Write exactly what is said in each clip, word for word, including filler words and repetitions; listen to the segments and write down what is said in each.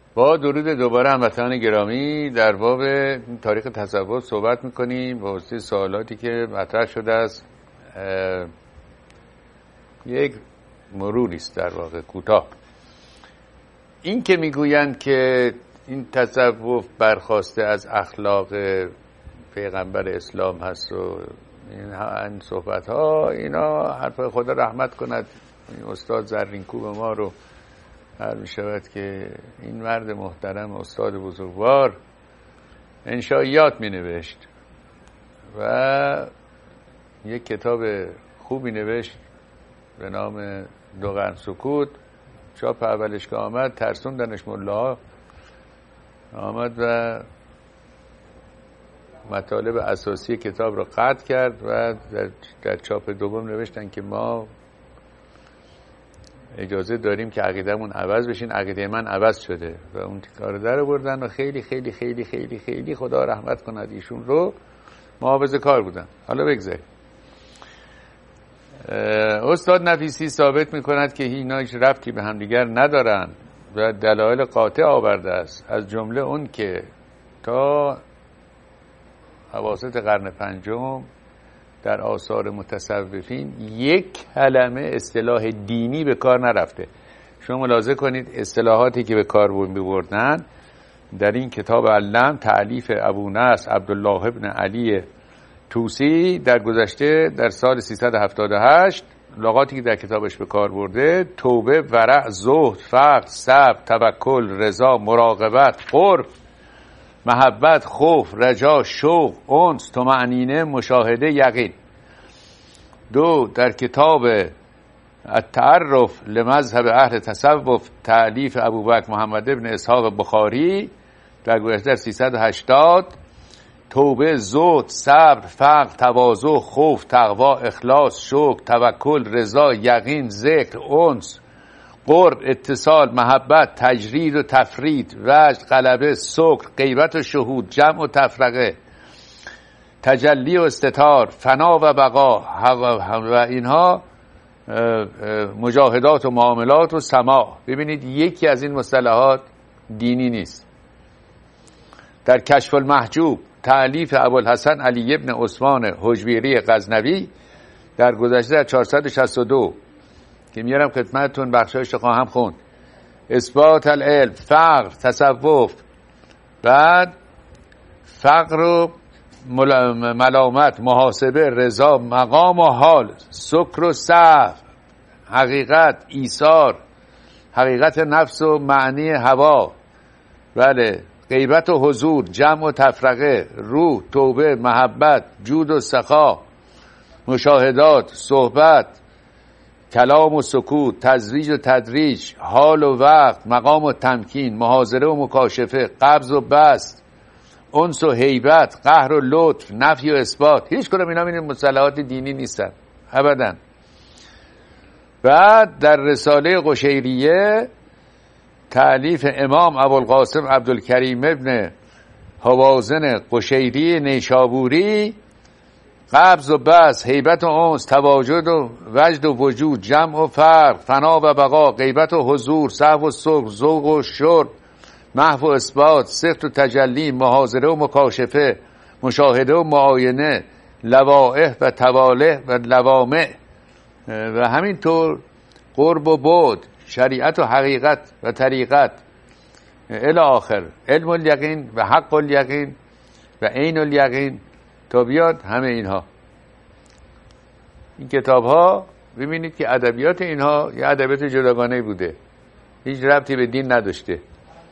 با درود دوباره هموطنان گرامی در باب تاریخ تصوف صحبت میکنیم با واسطه سوالاتی که مطرح شده است. یک مروری است در واقع کوتاه. این که میگویند که این تصوف برخواسته از اخلاق پیغمبر اسلام هست و این صحبت ها، اینا حرف خدا رحمت کند. این استاد زرینکوب ما رو هر می شود که این مرد محترم استاد بزرگوار انشائیات می نوشت و یک کتاب خوبی نوشت به نام دو قرن سکوت. چاپ اولش که آمد ترسوندنش ملاها، آمد و مطالب اساسی کتاب رو قطع کرد و در, در چاپ دوم نوشتن که ما اجازه داریم که عقیدهمون عوض بشین. عقیده من عوض شده و اون کار در آوردن و خیلی خیلی خیلی خیلی خیلی خدا رحمت کند ایشون رو، محافظ کار بودن. حالا بگذاریم. استاد نفیسی ثابت میکند که اینا هیچ ربطی به همدیگر ندارن و دلایل قاطع آورده است، از جمله اون که تا اواسط قرن پنجم در آثار متصوفین یک کلمه اصطلاح دینی به کار نرفته. شما ملاحظه کنید اصطلاحاتی که به کار می‌بردن در این کتاب علم تألیف ابو نصر عبدالله ابن علی طوسی در گذشته در سال سیصد و هفتاد و هشت، لغاتی که در کتابش به کار برده: توبه، ورع، زهد، فقر، صبر، توکل، رضا، مراقبت، قرب، محبت، خوف، رجا، شوق، انس، طمأنینه، مشاهده، یقین. دو، در کتاب التعرف لمذهب اهل تصوف تألیف ابوبکر محمد ابن اسحاق بخاری در گذشته سیصد و هشتاد، توبه، زهد، صبر، فقر، تواضع، خوف، تقوا، اخلاص، شوق، توکل، رضا، یقین، ذکر، انس، قرب، اتصال، محبت، تجرید و تفرید، وجد، غلبه، سکر، غیبت و شهود، جمع و تفرقه، تجلی و استتار، فنا و بقا و اینها، مجاهدات و معاملات و سماع. ببینید یکی از این مصطلحات دینی نیست. در کشف المحجوب تألیف ابوالحسن علی ابن عثمان حجویری غزنوی در گذشته در چهارصد و شصت و دو که میارم خدمتتون، بخشایش خواهم خوند: اثبات العلم، فقر، تصوف، بعد فقر و ملامت، محاسبه، رضا، مقام و حال، سکر و صف، حقیقت، ایثار، حقیقت نفس و معنی هوا، بله، غیبت و حضور، جمع و تفرقه، روح، توبه، محبت، جود و سخا، مشاهدات، صحبت، کلام و سکوت، تزویج و تدریج، حال و وقت، مقام و تمکین، محاضره و مکاشفه، قبض و بسط، انس و هیبت، قهر و لطف، نفی و اثبات. هیچ کدوم اینا این مصطلحات دینی نیستن ابدا. بعد در رساله قشیریه تألیف امام ابوالقاسم عبدالکریم ابن هوازن قشیری نیشابوری، قبض و بس، هیبت و انس، تواجد و وجد و وجود، جمع و فرق، فنا و بقا، غیبت و حضور، صحو و سکر، ذوق و شرب، محو و اثبات، سخت و تجلی، محاضره و مکاشفه، مشاهده و معاینه، لوائح و توالح و لوامع و همینطور قرب و بعد، شریعت و حقیقت و طریقت الی آخر، علم الیقین و حق الیقین و عین الیقین تا بیاد همه اینها. این کتاب ها ببینید که ادبیات اینها یه ادبیات جداگانه بوده، هیچ ربطی به دین نداشته.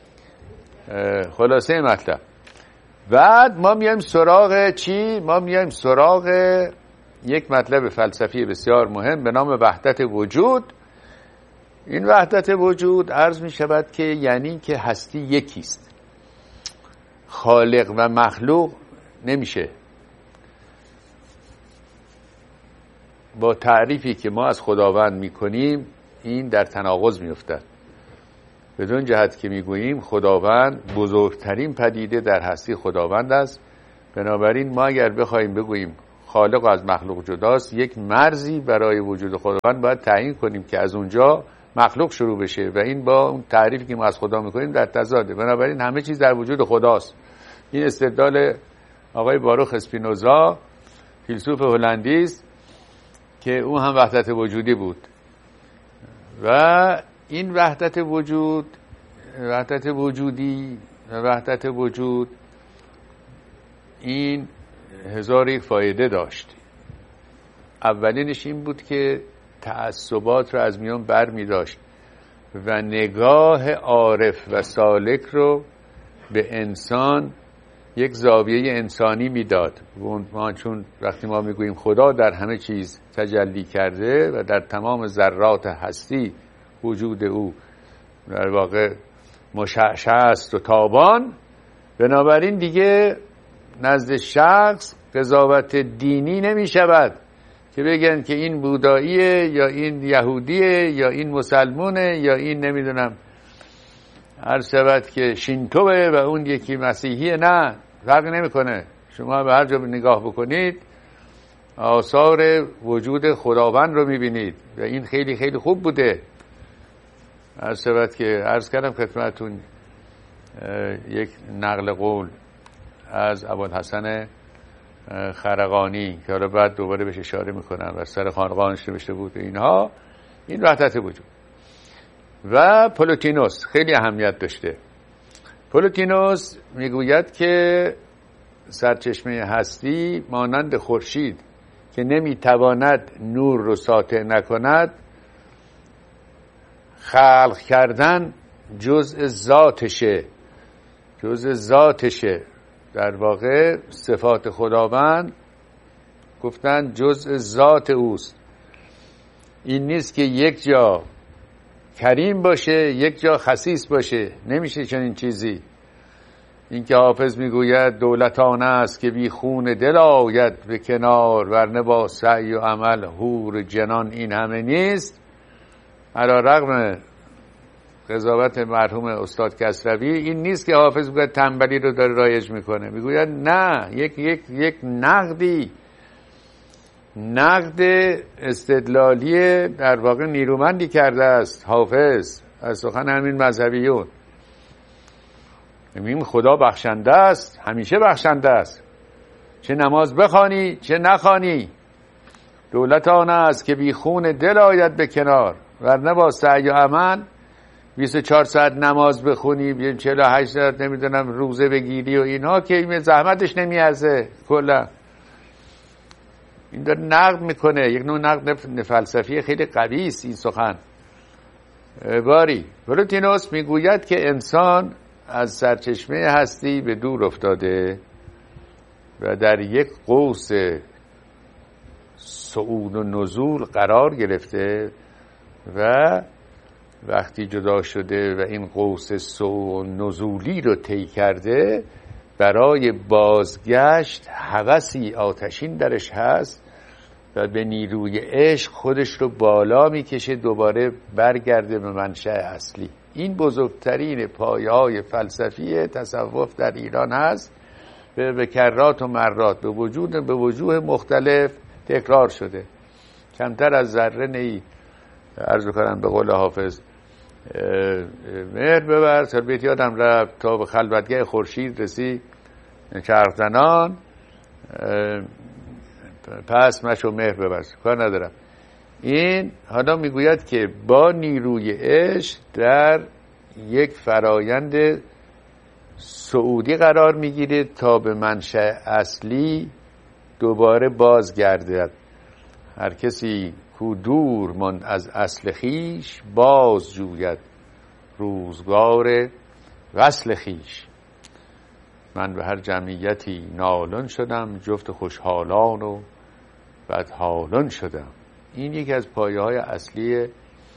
خلاصه مطلب. بعد ما میایم سراغ چی؟ ما میایم سراغ یک مطلب فلسفی بسیار مهم به نام وحدت وجود. این وحدت وجود عرض می شود که یعنی که هستی یکیست، خالق و مخلوق نمیشه. با تعریفی که ما از خداوند میکنیم این در تناقض میافتد، بدون جهت که میگوییم خداوند بزرگترین پدیده در هستی خداوند است. بنابراین ما اگر بخوایم بگوییم خالق از مخلوق جداست، یک مرزی برای وجود خداوند باید تعیین کنیم که از اونجا مخلوق شروع بشه و این با اون تعریفی که ما از خدا میکنیم در تضاده. بنابراین همه چیز در وجود خداست. این استدلال آقای باروخ اسپینوزا، فیلسوف هلندی است که اون هم وحدت وجودی بود و این وحدت وجود وحدت وجودی و وحدت وجود این هزار یک فایده داشت. اولینش این بود که تعصبات رو از میان بر می داشت و نگاه عارف و سالک رو به انسان یک زاویه انسانی میداد. ما چون وقتی ما میگوییم خدا در همه چیز تجلی کرده و در تمام ذرات هستی وجود او در واقع مشعشع است و تابان، بنابراین دیگه نزد شخص قضاوت دینی نمی شود که بگن که این بوداییه یا این یهودیه یا این مسلمونه یا این نمیدونم هر شود که شینتوه و اون یکی مسیحیه. نه، فرق نمیکنه. شما به هر جا نگاه بکنید آثار وجود خداوند رو میبینید و این خیلی خیلی خوب بوده. هر شود که عرض کردم خدمتون یک نقل قول از ابوالحسن خرقانی که حالا بعد دوباره بهش اشاره میکنم و سر خانقاهش نوشته بود اینها، این وحدت وجود. و پلوتینوس خیلی اهمیت داشته. پلوتینوس میگوید که سرچشمه هستی مانند خورشید که نمیتواند نور رو ساطع نکند، خلق کردن جزء ذاتشه جزء ذاتشه در واقع صفات خداوند گفتن جزء ذات اوست. این نیست که یک جا کریم باشه یک جا خسیس باشه، نمیشه چنین چیزی. این که حافظ میگوید دولتانه است که بی خون دل آید به کنار، ورنه با سعی و عمل حور جنان این همه نیست. علی رغم قضاوت مرحوم استاد کسروی، این نیست که حافظ میگوید تنبلی رو داره رایج میکنه. میگوید نه، یک یک یک نقدی نقد استدلالی در واقع نیرومندی کرده است حافظ از سخن همین مذهبیون. میگیم خدا بخشنده است، همیشه بخشنده است، چه نماز بخوانی چه نخوانی. دولت آن است که بی خون دل آید به کنار، ورنه با سعی و عمل بیست و چهار ساعت نماز بخونی، چهل و هشت ساعت نمیدونم روزه بگیری و اینها که این زحمتش نمیارزه. کلا این داره نقد میکنه، یک نوع نقد فلسفی خیلی قوی است این سخن. باری پلوتینوس میگوید که انسان از سرچشمه هستی به دور افتاده و در یک قوس صعود و نزول قرار گرفته و وقتی جدا شده و این قوس صعود و نزولی رو طی کرده، برای بازگشت هوسی آتشین درش هست و به نیروی عشق خودش رو بالا میکشه دوباره برگرده به منشأ اصلی. این بزرگترین پایه‌های فلسفی تصوف در ایران هست، به کرات و مرات به وجود به وجوه مختلف تکرار شده. کمتر از ذره نی. عرض کنم به قول حافظ مهر ببر سر بیت یادم رفت تا به خلوتگاه خورشید رسی چرخ زنان، پس مشو مهر ببر، کار ندارم. این حالا میگوید که با نیروی عشق در یک فرایند صعودی قرار میگیره تا به منشأ اصلی دوباره بازگردد. هر کسی کو دور ماند از اصل خیش، باز جوید روزگار وصل خیش. من به هر جمعیتی نالان شدم، جفت خوشحالان و بدحالان شدم. این یکی از پایه های اصلی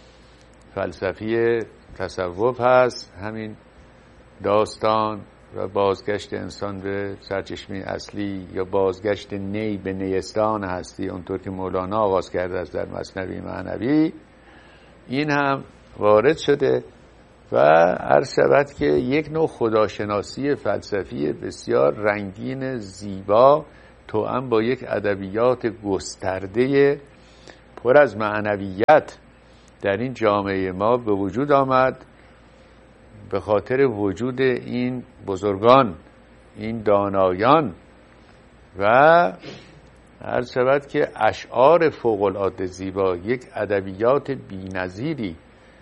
فلسفی تصوف هست، همین داستان و بازگشت انسان به سرچشمه اصلی یا بازگشت نی به نیستان هستی، اونطور که مولانا آغاز کرده است در مثنوی معنوی. این هم وارد شده و عرض شود که یک نوع خداشناسی فلسفی بسیار رنگین زیبا توأم با یک ادبیات گسترده پر از معنویت در این جامعه ما به وجود آمد به خاطر وجود این بزرگان، این دانایان، و عرض شود که اشعار فوق‌العاده زیبا، یک ادبیات بی‌نظیری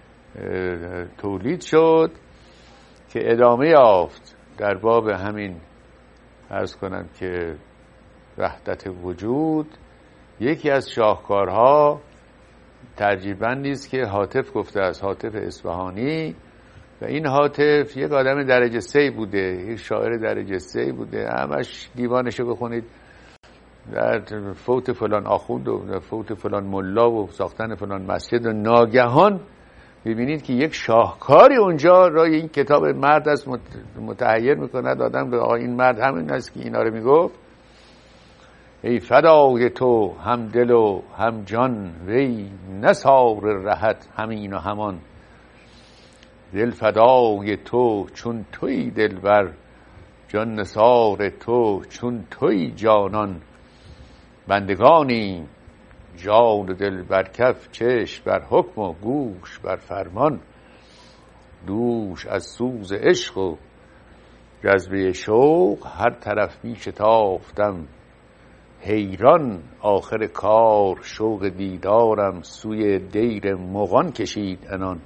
تولید شد که ادامه یافت در باب همین عرض کنم که وحدت وجود. یکی از شاهکارها ترجیب‌بندی است که حاطف گفته است، حاطف اصفهانی، و این حاطف یک آدم درجه سه بوده، یک شاعر درجه سه بوده، همش دیوانشو بخونید در فوت فلان آخوند و فوت فلان ملا و ساختن فلان مسجد، و ناگهان ببینید که یک شاهکاری اونجا رای این کتاب مرد است متحیر میکند آدم به این مرد همین است که اینا رو میگفت. ای فدای تو هم دل و هم جان، وی نثار رهت همین و همان. دل فدای تو چون توی دلبر، جان نثار تو چون توی جانان. بندگانی جان و دل بر کف، چشم بر حکم و گوش بر فرمان. دوش از سوز عشق و جذبه شوق، هر طرف می شتافتم حیران. آخر کار شوق دیدارم، سوی دیر مغان کشید عنان.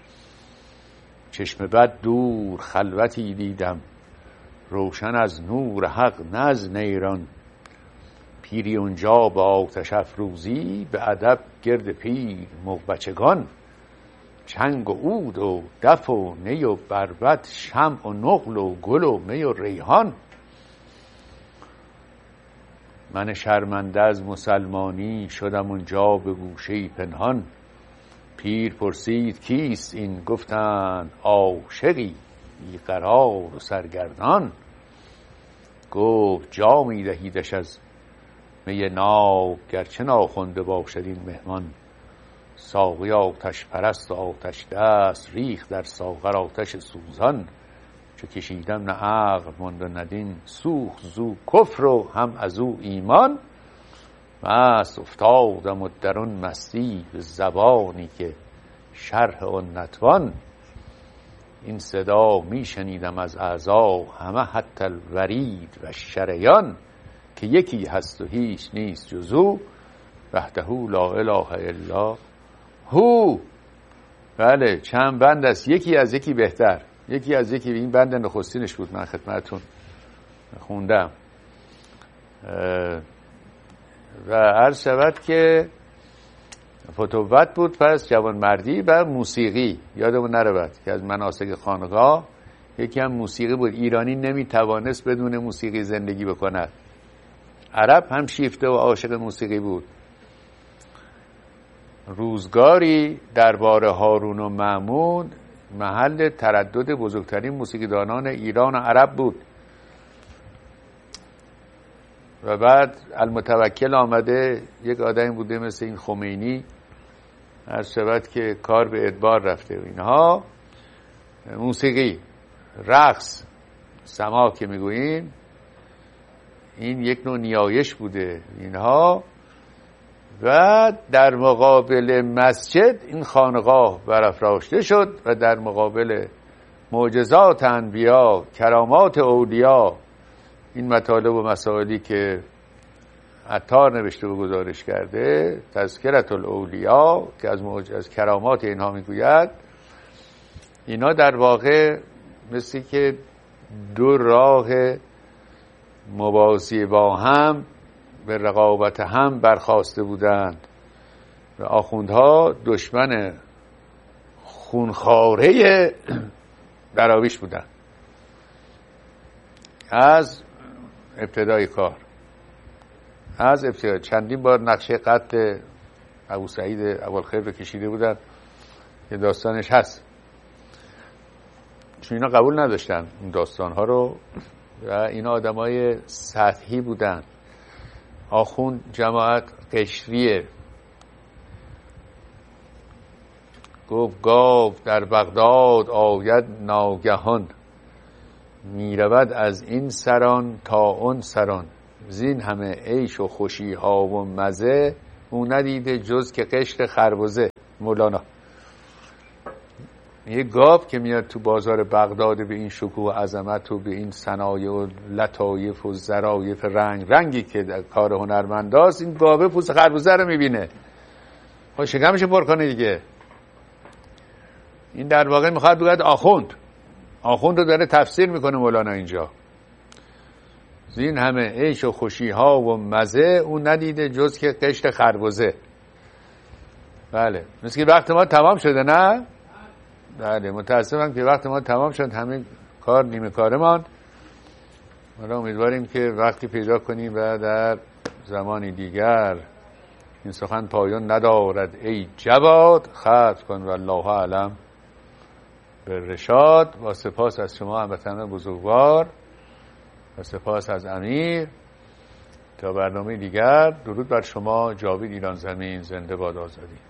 چشم بد دور خلوتی دیدم، روشن از نور حق نه از نیران. پیری اونجا با آتش افروزی، به ادب گرد پیر مغبچگان. چنگ و عود و دف و نی و بربط، شمع و نقل و گل و می و ریحان. من شرمنده از مسلمانی، شدم اونجا به گوشه‌ای پنهان. پیر پرسید کیست این؟ گفتند عاشقی بیقرار و سرگردان. گفت جامی دهیدش از می ناب، گرچه ناخوانده باشد این مهمان. ساقی آتش پرست و آتش دست، ریخت در ساغر آتش سوزان. چو کشیدم نه عقل ماند و ندین، سوخت زو کفر و هم از او ایمان. مست افتادم و در آن مستی، به زبانی که شرح آن نتوان. این صدا می شنیدم از اعضا، همه حتی الورید و شریان. که یکی هست و هیچ نیست جز او، وحده لا اله الا هو. بله چند بند است، یکی از یکی بهتر، یکی از یکی. این بند نخستینش بود من خدمتتون خوندم. و عرض شود که فتوت بود، پس جوانمردی و موسیقی یادمون نرود که از مناسک خانقاه یکی هم موسیقی بود. ایرانی نمیتوانست بدون موسیقی زندگی بکند. عرب هم شیفته و عاشق موسیقی بود. روزگاری دربار هارون و مامون محل تردد بزرگترین موسیقیدانان ایران و عرب بود. و بعد المتوکل آمده، یک آدمی بوده مثل این خمینی، عرض شود که کار به ادبار رفته و اینها. موسیقی، رقص، سما که میگوییم، این یک نوع نیایش بوده اینها. و در مقابل مسجد این خانقاه برافراشته شد و در مقابل معجزات انبیا، کرامات اولیا، این مطالب و مسائلی که عطار نوشته و گزارش کرده، تذکرة الاولیا، که از معجز کرامات اینها میگوید، اینا در واقع مثل که دو راه موازی با هم به رقابت هم برخاسته بودند و آخوندها دشمن خونخواره دراویش بودند از ابتدای کار. از ابتدای چندین بار نقشه قتل ابو سعید ابوالخیر رو کشیده بودند که داستانش هست، چون اینا قبول نداشتن این داستانها رو و اینا آدمای سطحی بودن. آخوند جماعت قشریه گفت گاو در بغداد آید ناگهان، میرود از این سران تا اون سران، زین همه عیش و خوشی ها و مزه، او ندیده جز که قشر خربزه. مولانا یه گاو که میاد تو بازار بغداد به این شکوه و عظمت و به این صنایع و لطایف و ظرایف رنگ رنگی که در کار هنرمنداست، این گاوه پوست خربوزه رو میبینه، خب شکمش پر کنه دیگه. این در واقع میخواد بگه آخوند آخوند رو داره تفسیر میکنه مولانا اینجا. این همه عیش و خوشی ها و مزه اون ندیده جز که قشر خربوزه. بله مثل که وقت ما تمام شده نه؟ بله متاسفم که وقت ما تمام شد، همه کار نیمه کارمان. حالا امیدواریم که وقتی پیدا کنیم و در زمانی دیگر این سخن پایان ندارد ای جواد، ختم کن و الله اعلم به رشاد. با سپاس از شما هموطنان بزرگوار و سپاس از امیر. تا برنامه دیگر، درود بر شما. جاوید ایران زمین، زنده باد آزادی.